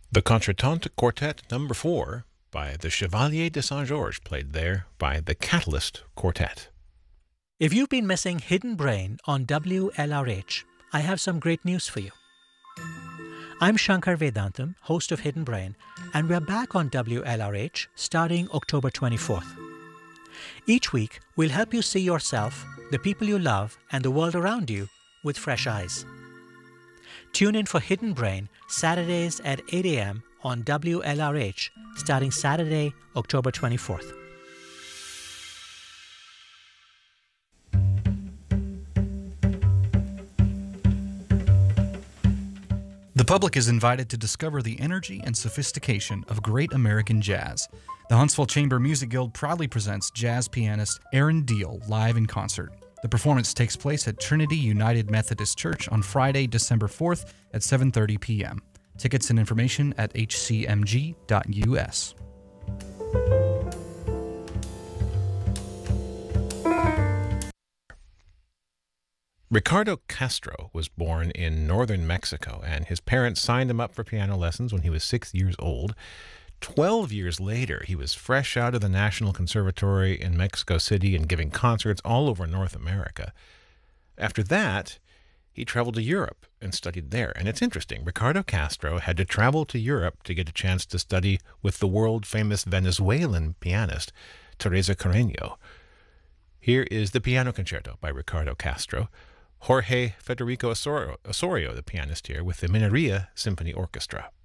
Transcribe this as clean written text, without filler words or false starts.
The Contretemps Quartet No. 4 by the Chevalier de Saint-Georges, played there by the Catalyst Quartet. If you've been missing Hidden Brain on WLRH, I have some great news for you. I'm Shankar Vedantam, host of Hidden Brain, and we're back on WLRH starting October 24th. Each week, we'll help you see yourself, the people you love, and the world around you with fresh eyes. Tune in for Hidden Brain Saturdays at 8 a.m. on WLRH starting Saturday, October 24th. The public is invited to discover the energy and sophistication of great American jazz. The Huntsville Chamber Music Guild proudly presents jazz pianist Aaron Deal live in concert. The performance takes place at Trinity United Methodist Church on Friday, December 4th at 7:30 p.m. Tickets and information at hcmg.us. Ricardo Castro was born in northern Mexico, and his parents signed him up for piano lessons when he was 6 years old. 12 years later, he was fresh out of the National Conservatory in Mexico City and giving concerts all over North America. After that, he traveled to Europe and studied there. And it's interesting, Ricardo Castro had to travel to Europe to get a chance to study with the world-famous Venezuelan pianist, Teresa Carreño. Here is the Piano Concerto by Ricardo Castro. Jorge Federico Osorio, the pianist here, with the Mineria Symphony Orchestra.